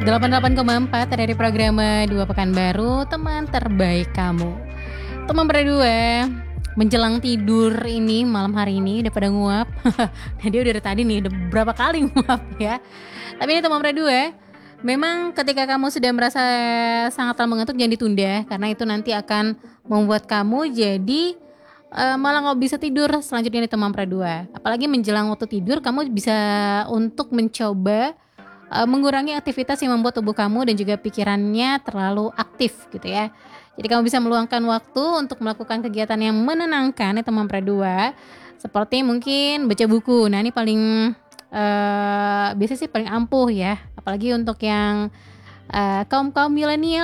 88,4 dari program Dua Pekanbaru, teman terbaik kamu. Teman berdua, menjelang tidur ini, malam hari ini udah pada nguap. Nah, dia udah dari tadi nih, udah berapa kali nguap ya. Tapi ini teman berdua, memang ketika kamu sudah merasa sangat mengantuk, jangan ditunda, karena itu nanti akan membuat kamu jadi malah nggak bisa tidur selanjutnya di teman berdua. Apalagi menjelang waktu tidur, kamu bisa untuk mencoba mengurangi aktivitas yang membuat tubuh kamu dan juga pikirannya terlalu aktif gitu ya. Jadi kamu bisa meluangkan waktu untuk melakukan kegiatan yang menenangkan ya teman berdua. Seperti mungkin baca buku. Nah ini paling biasanya sih paling ampuh ya. Apalagi untuk yang kaum milenial